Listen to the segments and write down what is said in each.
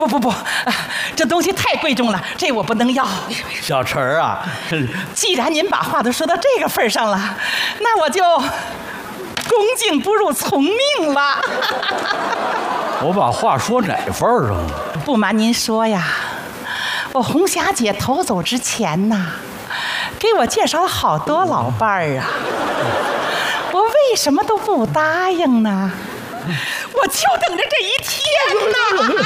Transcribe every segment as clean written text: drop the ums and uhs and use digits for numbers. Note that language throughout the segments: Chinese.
不，这东西太贵重了，这我不能要。 小陈儿啊， 既然您把话都说到这个份上了，那我就恭敬不如从命了。 我把话说哪份儿上了？ 不瞒您说呀，我红霞姐头走之前呐，给我介绍了好多老伴儿啊，我为什么都不答应呢？我就等着这一天呢。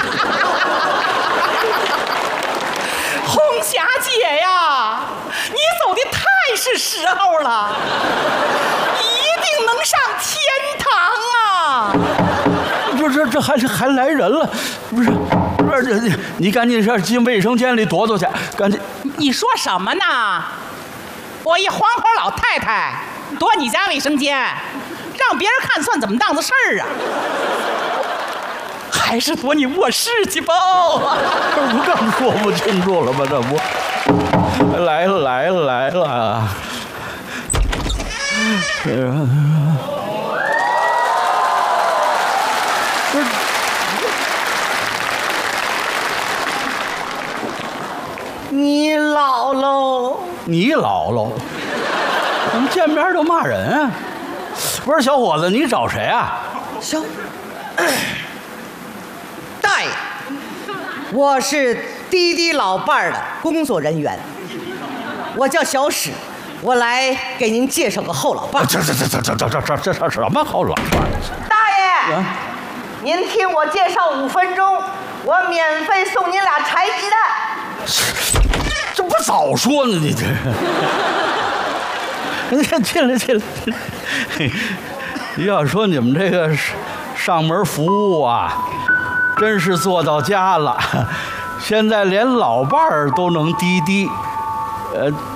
红霞姐呀，你走的太是时候了，一定能上天堂啊！ 不是，这还来人了，不是，你赶紧上进卫生间里躲躲去，赶紧。 你说什么呢？我一黄花老太太躲你家卫生间，让别人看算怎么档子事儿啊？还是躲你卧室去吧。 这不更说不清楚了吗？这不，来了。 你老喽？ 你老喽？怎么见面就骂人啊？不是小伙子，你找谁啊？ 大爷，我是滴滴老伴儿的工作人员，我叫小史，我来给您介绍个后老伴儿。 这什么后老伴儿？ 大爷，您听我介绍5分钟，我免费送您俩柴鸡蛋。 这不早说呢？你这，你看进来。要说你们这个上门服务啊，真是做到家了。现在连老伴儿都能滴滴，